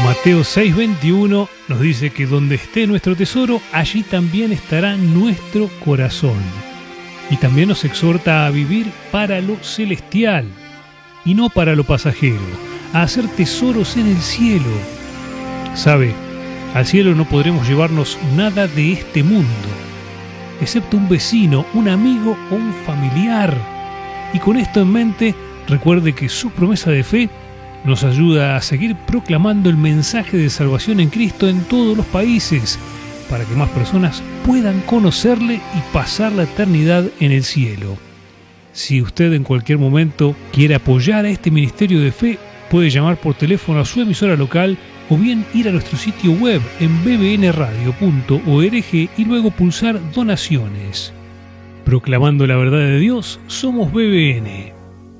Mateo 6:21 nos dice que donde esté nuestro tesoro, allí también estará nuestro corazón. Y también nos exhorta a vivir para lo celestial y no para lo pasajero, a hacer tesoros en el cielo. ¿Sabe? Al cielo no podremos llevarnos nada de este mundo, excepto un vecino, un amigo o un familiar. Y con esto en mente, recuerde que su promesa de fe nos ayuda a seguir proclamando el mensaje de salvación en Cristo en todos los países, para que más personas puedan conocerle y pasar la eternidad en el cielo. Si usted en cualquier momento quiere apoyar a este ministerio de fe, puede llamar por teléfono a su emisora local o bien ir a nuestro sitio web en bbnradio.org y luego pulsar donaciones. Proclamando la verdad de Dios, somos BBN.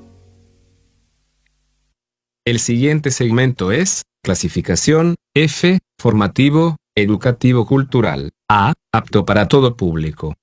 El siguiente segmento es clasificación F, formativo, educativo cultural. A, apto para todo público.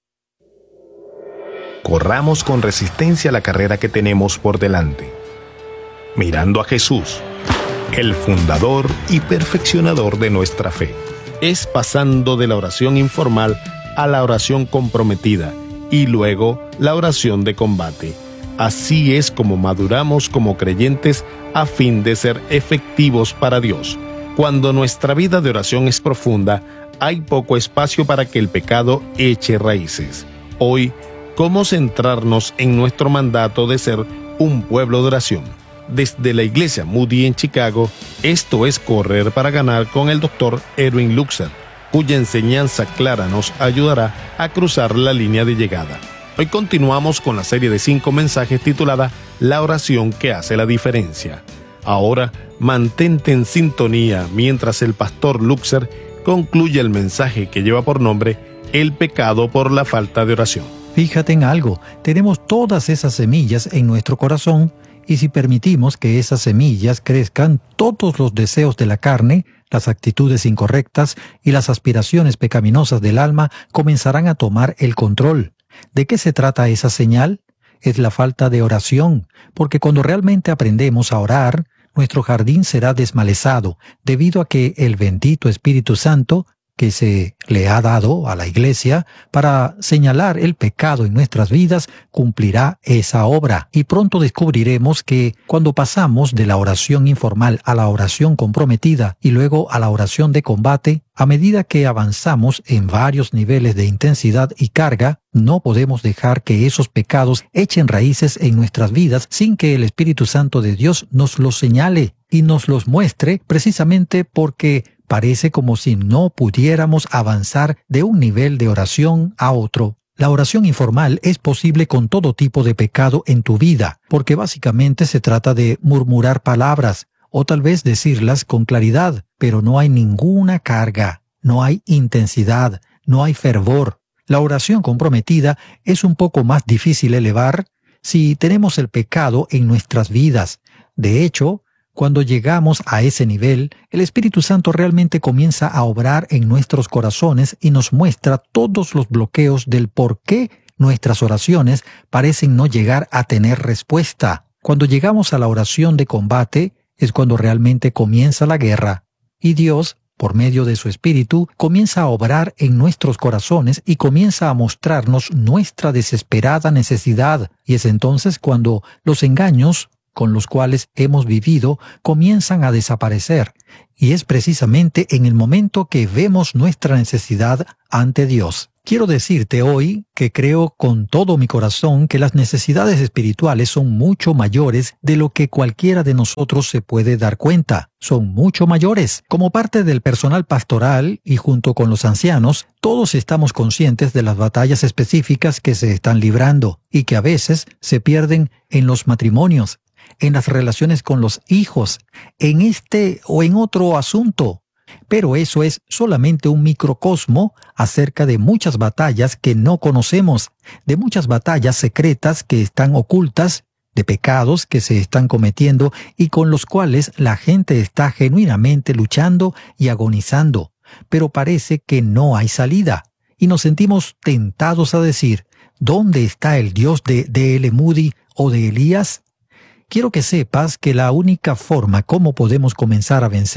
Corramos con resistencia la carrera que tenemos por delante, mirando a Jesús, el fundador y perfeccionador de nuestra fe. Es pasando de la oración informal a la oración comprometida y luego la oración de combate. Así es como maduramos como creyentes a fin de ser efectivos para Dios. Cuando nuestra vida de oración es profunda, hay poco espacio para que el pecado eche raíces. Hoy, ¿cómo centrarnos en nuestro mandato de ser un pueblo de oración? Desde la iglesia Moody en Chicago, esto es Correr para Ganar con el Dr. Erwin Luxer, cuya enseñanza clara nos ayudará a cruzar la línea de llegada. Hoy continuamos con la serie de 5 mensajes titulada La oración que hace la diferencia. Ahora, mantente en sintonía mientras el pastor Luxer concluye el mensaje que lleva por nombre El pecado por la falta de oración. Fíjate en algo, tenemos todas esas semillas en nuestro corazón y si permitimos que esas semillas crezcan, todos los deseos de la carne, las actitudes incorrectas y las aspiraciones pecaminosas del alma comenzarán a tomar el control. ¿De qué se trata esa señal? Es la falta de oración, porque cuando realmente aprendemos a orar, nuestro jardín será desmalezado, debido a que el bendito Espíritu Santo, que se le ha dado a la Iglesia para señalar el pecado en nuestras vidas, cumplirá esa obra. Y pronto descubriremos que cuando pasamos de la oración informal a la oración comprometida y luego a la oración de combate, a medida que avanzamos en varios niveles de intensidad y carga, no podemos dejar que esos pecados echen raíces en nuestras vidas sin que el Espíritu Santo de Dios nos los señale y nos los muestre, precisamente porque parece como si no pudiéramos avanzar de un nivel de oración a otro. La oración informal es posible con todo tipo de pecado en tu vida, porque básicamente se trata de murmurar palabras, o tal vez decirlas con claridad, pero no hay ninguna carga, no hay intensidad, no hay fervor. La oración comprometida es un poco más difícil elevar si tenemos el pecado en nuestras vidas. De hecho, cuando llegamos a ese nivel, el Espíritu Santo realmente comienza a obrar en nuestros corazones y nos muestra todos los bloqueos del por qué nuestras oraciones parecen no llegar a tener respuesta. Cuando llegamos a la oración de combate, es cuando realmente comienza la guerra. Y Dios, por medio de su Espíritu, comienza a obrar en nuestros corazones y comienza a mostrarnos nuestra desesperada necesidad. Y es entonces cuando los engaños con los cuales hemos vivido comienzan a desaparecer. Y es precisamente en el momento que vemos nuestra necesidad ante Dios. Quiero decirte hoy que creo con todo mi corazón que las necesidades espirituales son mucho mayores de lo que cualquiera de nosotros se puede dar cuenta. Son mucho mayores. Como parte del personal pastoral y junto con los ancianos, todos estamos conscientes de las batallas específicas que se están librando y que a veces se pierden en los matrimonios, en las relaciones con los hijos, en este o en otro asunto. Pero eso es solamente un microcosmo acerca de muchas batallas que no conocemos, de muchas batallas secretas que están ocultas, de pecados que se están cometiendo y con los cuales la gente está genuinamente luchando y agonizando. Pero parece que no hay salida y nos sentimos tentados a decir, ¿dónde está el Dios de D.L. Moody o de Elías? Quiero que sepas que la única forma como podemos comenzar a vencer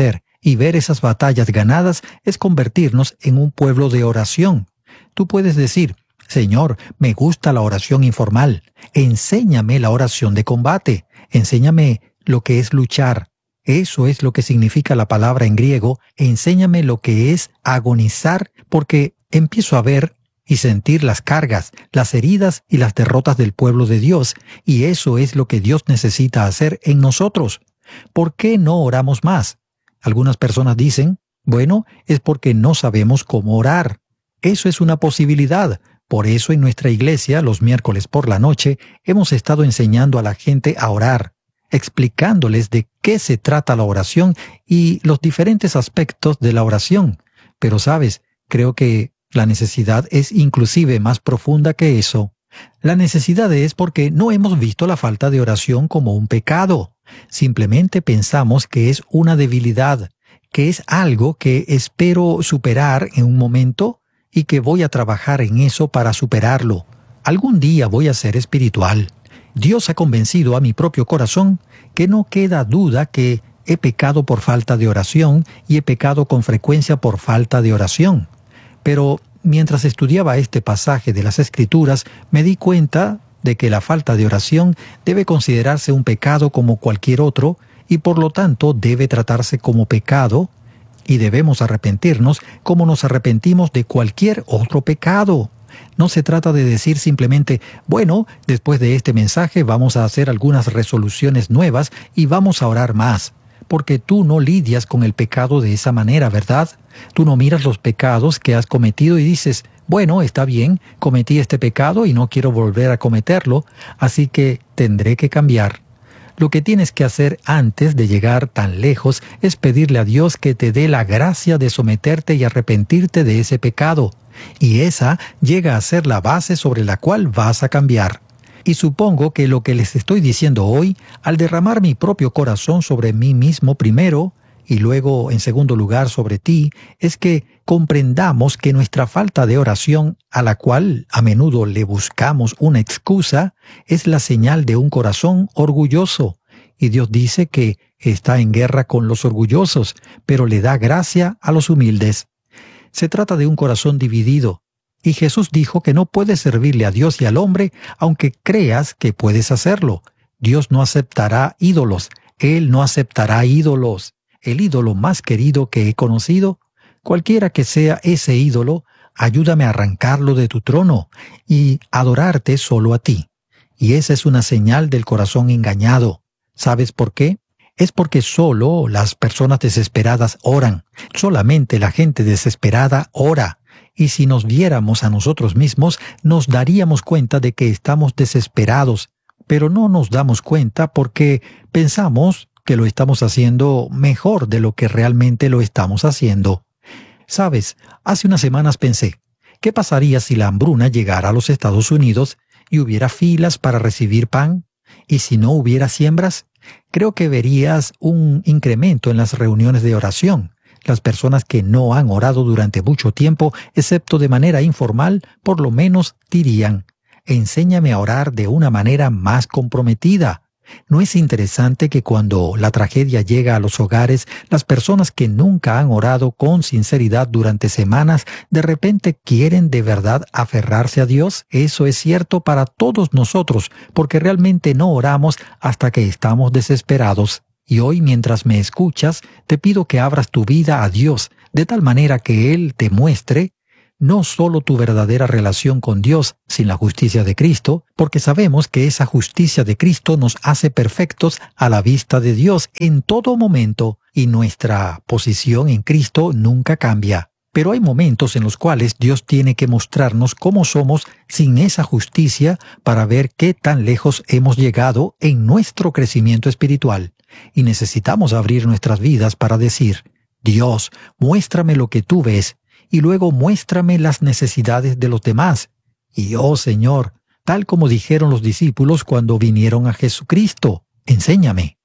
Y ver esas batallas ganadas es convertirnos en un pueblo de oración. Tú puedes decir, Señor, me gusta la oración informal. Enséñame la oración de combate. Enséñame lo que es luchar. Eso es lo que significa la palabra en griego. Enséñame lo que es agonizar, porque empiezo a ver y sentir las cargas, las heridas y las derrotas del pueblo de Dios, y eso es lo que Dios necesita hacer en nosotros. ¿Por qué no oramos más? Algunas personas dicen, bueno, es porque no sabemos cómo orar. Eso es una posibilidad. Por eso en nuestra iglesia, los miércoles por la noche, hemos estado enseñando a la gente a orar, explicándoles de qué se trata la oración y los diferentes aspectos de la oración. Pero sabes, creo que la necesidad es inclusive más profunda que eso. La necesidad es porque no hemos visto la falta de oración como un pecado. Simplemente pensamos que es una debilidad, que es algo que espero superar en un momento y que voy a trabajar en eso para superarlo. Algún día voy a ser espiritual. Dios ha convencido a mi propio corazón que no queda duda que he pecado por falta de oración y he pecado con frecuencia por falta de oración. Pero mientras estudiaba este pasaje de las Escrituras, me di cuenta de que la falta de oración debe considerarse un pecado como cualquier otro y por lo tanto debe tratarse como pecado y debemos arrepentirnos como nos arrepentimos de cualquier otro pecado. No se trata de decir simplemente, bueno, después de este mensaje vamos a hacer algunas resoluciones nuevas y vamos a orar más. Porque tú no lidias con el pecado de esa manera, ¿verdad? Tú no miras los pecados que has cometido y dices, bueno, está bien, cometí este pecado y no quiero volver a cometerlo, así que tendré que cambiar. Lo que tienes que hacer antes de llegar tan lejos es pedirle a Dios que te dé la gracia de someterte y arrepentirte de ese pecado. Y esa llega a ser la base sobre la cual vas a cambiar. Y supongo que lo que les estoy diciendo hoy, al derramar mi propio corazón sobre mí mismo primero, y luego en segundo lugar sobre ti, es que comprendamos que nuestra falta de oración, a la cual a menudo le buscamos una excusa, es la señal de un corazón orgulloso. Y Dios dice que está en guerra con los orgullosos, pero le da gracia a los humildes. Se trata de un corazón dividido. Y Jesús dijo que no puedes servirle a Dios y al hombre aunque creas que puedes hacerlo. Dios no aceptará ídolos. Él no aceptará ídolos. El ídolo más querido que he conocido, cualquiera que sea ese ídolo, ayúdame a arrancarlo de tu trono y adorarte solo a ti. Y esa es una señal del corazón engañado. ¿Sabes por qué? Es porque solo las personas desesperadas oran. Solamente la gente desesperada ora. Y si nos viéramos a nosotros mismos, nos daríamos cuenta de que estamos desesperados, pero no nos damos cuenta porque pensamos que lo estamos haciendo mejor de lo que realmente lo estamos haciendo. Sabes, hace unas semanas pensé, ¿qué pasaría si la hambruna llegara a los Estados Unidos y hubiera filas para recibir pan? ¿Y si no hubiera siembras? Creo que verías un incremento en las reuniones de oración. Las personas que no han orado durante mucho tiempo, excepto de manera informal, por lo menos dirían, enséñame a orar de una manera más comprometida. ¿No es interesante que cuando la tragedia llega a los hogares, las personas que nunca han orado con sinceridad durante semanas, de repente quieren de verdad aferrarse a Dios? Eso es cierto para todos nosotros, porque realmente no oramos hasta que estamos desesperados. Y hoy, mientras me escuchas, te pido que abras tu vida a Dios, de tal manera que Él te muestre no solo tu verdadera relación con Dios sin la justicia de Cristo, porque sabemos que esa justicia de Cristo nos hace perfectos a la vista de Dios en todo momento, y nuestra posición en Cristo nunca cambia. Pero hay momentos en los cuales Dios tiene que mostrarnos cómo somos sin esa justicia para ver qué tan lejos hemos llegado en nuestro crecimiento espiritual. Y necesitamos abrir nuestras vidas para decir, Dios, muéstrame lo que tú ves, y luego muéstrame las necesidades de los demás. Y oh Señor, tal como dijeron los discípulos cuando vinieron a Jesucristo, enséñame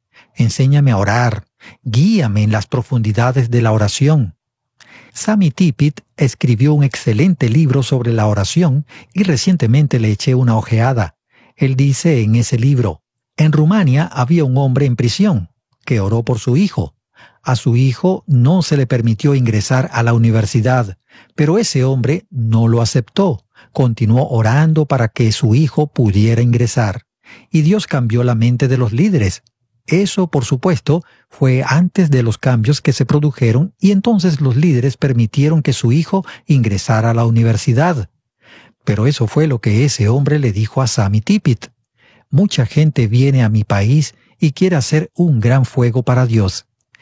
a orar, guíame en las profundidades de la oración. Sammy Tippit escribió un excelente libro sobre la oración y recientemente le eché una ojeada. Él dice en ese libro, en Rumania había un hombre en prisión que oró por su hijo. A su hijo no se le permitió ingresar a la universidad, pero ese hombre no lo aceptó. Continuó orando para que su hijo pudiera ingresar. Y Dios cambió la mente de los líderes. Eso, por supuesto, fue antes de los cambios que se produjeron y entonces los líderes permitieron que su hijo ingresara a la universidad. Pero eso fue lo que ese hombre le dijo a Sammy Tippit. Mucha gente viene a mi país y quiere hacer un gran fuego para Dios.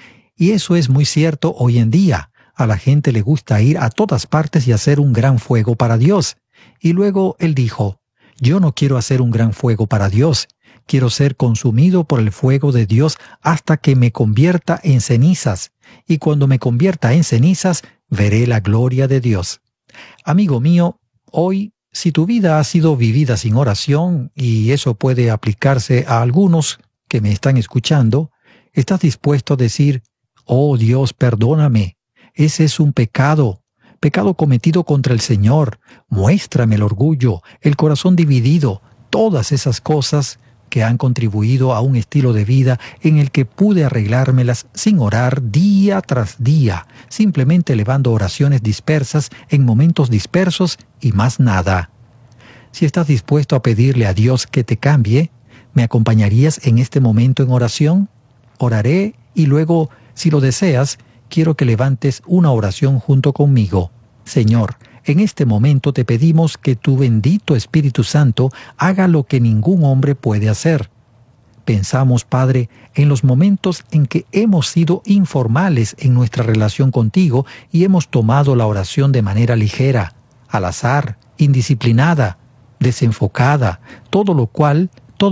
Y eso es muy cierto hoy en día. A la gente le gusta ir a todas partes y hacer un gran fuego para Dios. Y luego él dijo, yo no quiero hacer un gran fuego para Dios. Quiero ser consumido por el fuego de Dios hasta que me convierta en cenizas. Y cuando me convierta en cenizas, veré la gloria de Dios. Amigo mío, hoy, si tu vida ha sido vivida sin oración, y eso puede aplicarse a algunos que me están escuchando, ¿estás dispuesto a decir, oh Dios, perdóname? Ese es un pecado cometido contra el Señor. Muéstrame el orgullo, el corazón dividido, todas esas cosas que han contribuido a un estilo de vida en el que pude arreglármelas sin orar día tras día, simplemente elevando oraciones dispersas en momentos dispersos y más nada. Si estás dispuesto a pedirle a Dios que te cambie, ¿me acompañarías en este momento en oración? Oraré y luego, si lo deseas, quiero que levantes una oración junto conmigo. Señor, en este momento te pedimos que tu bendito Espíritu Santo haga lo que ningún hombre puede hacer. Pensamos, Padre, en los momentos en que hemos sido informales en nuestra relación contigo y hemos tomado la oración de manera ligera, al azar, indisciplinada, desenfocada, todo lo cual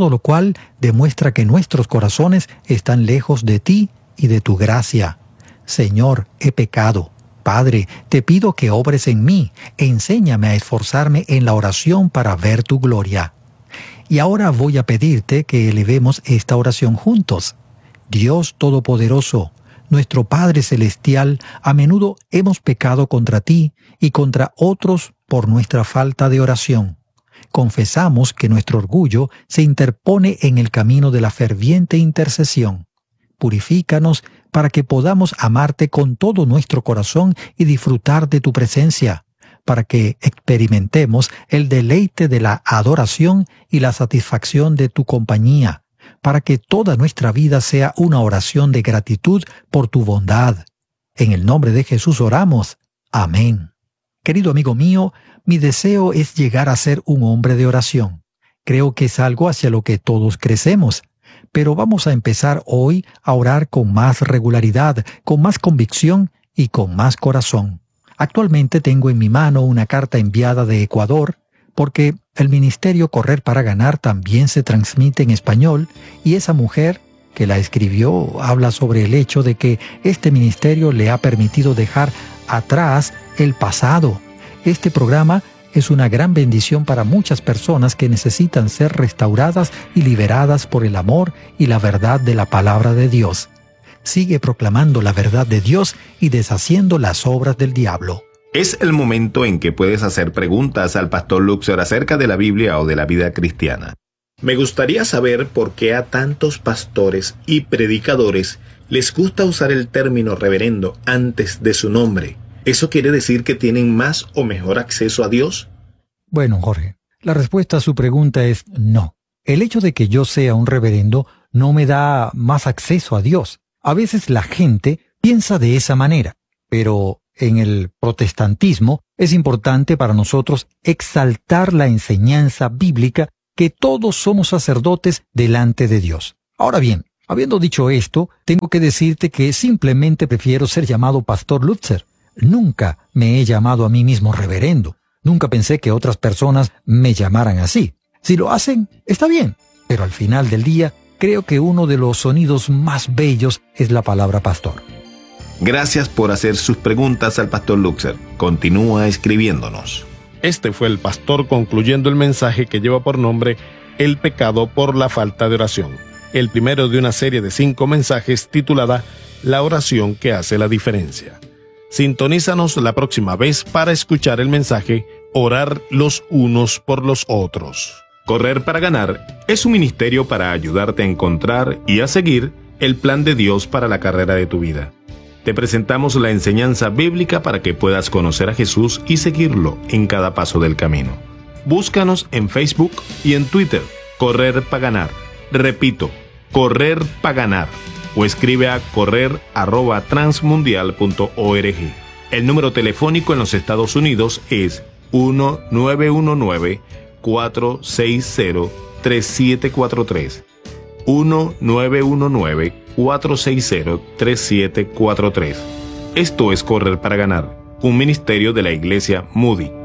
demuestra que nuestros corazones están lejos de ti y de tu gracia. Señor, he pecado. Padre, te pido que obres en mí, enséñame a esforzarme en la oración para ver tu gloria. Y ahora voy a pedirte que elevemos esta oración juntos. Dios Todopoderoso, nuestro Padre Celestial, a menudo hemos pecado contra ti y contra otros por nuestra falta de oración. Confesamos que nuestro orgullo se interpone en el camino de la ferviente intercesión. Purifícanos para que podamos amarte con todo nuestro corazón y disfrutar de tu presencia, para que experimentemos el deleite de la adoración y la satisfacción de tu compañía, para que toda nuestra vida sea una oración de gratitud por tu bondad. En el nombre de Jesús oramos. Amén. Querido amigo mío, mi deseo es llegar a ser un hombre de oración. Creo que es algo hacia lo que todos crecemos. Pero vamos a empezar hoy a orar con más regularidad, con más convicción y con más corazón. Actualmente tengo en mi mano una carta enviada de Ecuador, porque el ministerio Correr para Ganar también se transmite en español, y esa mujer que la escribió habla sobre el hecho de que este ministerio le ha permitido dejar atrás el pasado. Este programa es una gran bendición para muchas personas que necesitan ser restauradas y liberadas por el amor y la verdad de la palabra de Dios. Sigue proclamando la verdad de Dios y deshaciendo las obras del diablo. Es el momento en que puedes hacer preguntas al Pastor Luxer acerca de la Biblia o de la vida cristiana. Me gustaría saber por qué a tantos pastores y predicadores les gusta usar el término reverendo antes de su nombre. ¿Eso quiere decir que tienen más o mejor acceso a Dios? Bueno, Jorge, la respuesta a su pregunta es no. El hecho de que yo sea un reverendo no me da más acceso a Dios. A veces la gente piensa de esa manera, pero en el protestantismo es importante para nosotros exaltar la enseñanza bíblica que todos somos sacerdotes delante de Dios. Ahora bien, habiendo dicho esto, tengo que decirte que simplemente prefiero ser llamado Pastor Lutzer. Nunca me he llamado a mí mismo reverendo. Nunca pensé que otras personas me llamaran así. Si lo hacen, está bien. Pero al final del día, creo que uno de los sonidos más bellos es la palabra pastor. Gracias por hacer sus preguntas al Pastor Luxer. Continúa escribiéndonos. Este fue el pastor concluyendo el mensaje que lleva por nombre El pecado por la falta de oración. El primero de una serie de 5 mensajes titulada La oración que hace la diferencia. Sintonízanos la próxima vez para escuchar el mensaje Orar los unos por los otros. Correr para Ganar es un ministerio para ayudarte a encontrar y a seguir el plan de Dios para la carrera de tu vida. Te presentamos la enseñanza bíblica para que puedas conocer a Jesús y seguirlo en cada paso del camino. Búscanos en Facebook y en Twitter, Correr para Ganar. Repito, Correr para Ganar. O escribe a correr@transmundial.org. El número telefónico en los Estados Unidos es 1-919-460-3743. 1-919-460-3743. Esto es Correr para Ganar, un ministerio de la Iglesia Moody.